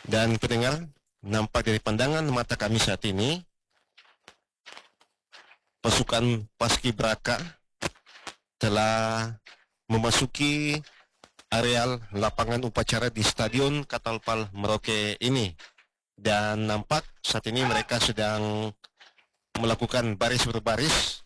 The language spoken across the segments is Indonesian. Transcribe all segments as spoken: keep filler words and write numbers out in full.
Dan pendengar, nampak dari pandangan mata kami saat ini, pasukan Paskibraka telah memasuki areal lapangan upacara di Stadion Catalpal Merauke ini. Dan nampak saat ini mereka sedang melakukan baris berbaris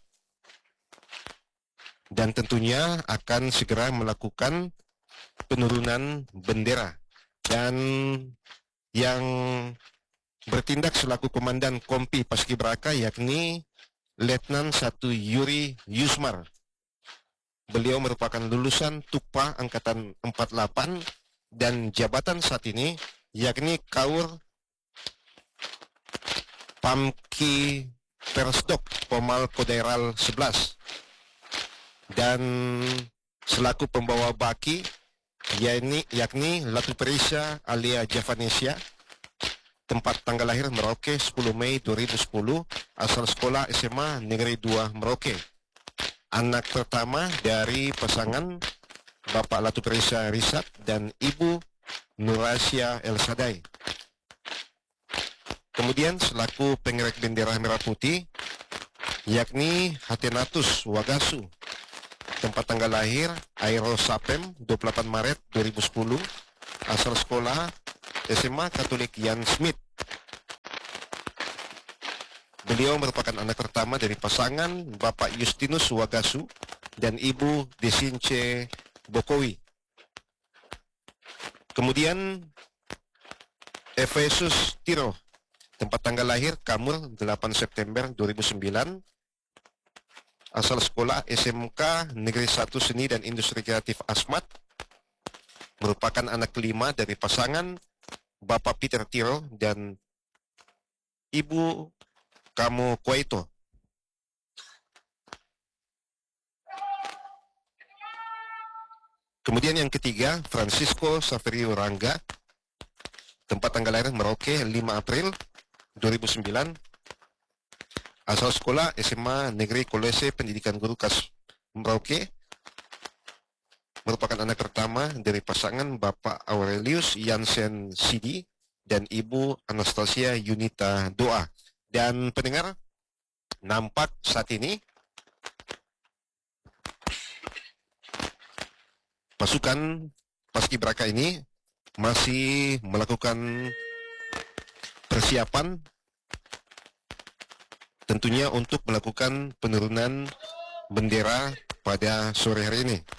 dan tentunya akan segera melakukan penurunan bendera. Dan yang bertindak selaku Komandan Kompi Paskibraka yakni Letnan satu Yuri Yusmar. Beliau merupakan lulusan Tukpa Angkatan empat puluh delapan dan jabatan saat ini yakni Kaur Pamki Persdok Pomal Kodairal sebelas. Dan selaku pembawa baki yakni, yakni Latu Perisa Alia Javanesia, tempat tanggal lahir Merauke sepuluh Mei dua ribu sepuluh, asal sekolah S M A Negeri dua Merauke. Anak pertama dari pasangan Bapak Latu Perisa Risat dan Ibu Nurasia El Sadai. Kemudian selaku pengerek bendera merah putih yakni Hatenatus Wagasu, tempat tanggal lahir Aero Sapem dua puluh delapan Maret dua ribu sepuluh, asal sekolah S M A Katolik Jan Smith. Beliau merupakan anak pertama dari pasangan Bapak Justinus Wagasu dan Ibu Desince Bokowi. Kemudian Efesus Tiro, tempat tanggal lahir Kamur delapan September dua ribu sembilan, asal sekolah S M K Negeri satu Seni dan Industri Kreatif Asmat, merupakan anak kelima dari pasangan Bapak Peter Tiro dan Ibu Kamu Kuaito. Kemudian yang ketiga, Francisco Saverio Rangga, tempat tanggal lahir Merauke lima April dua ribu sembilan, asal sekolah S M A Negeri Kolese Pendidikan Guru Kas Merauke, merupakan anak pertama dari pasangan Bapak Aurelius Jansen Sidi dan Ibu Anastasia Yunita Doa. Dan pendengar, nampak saat ini pasukan Paskibraka ini masih melakukan persiapan tentunya untuk melakukan penurunan bendera pada sore hari ini.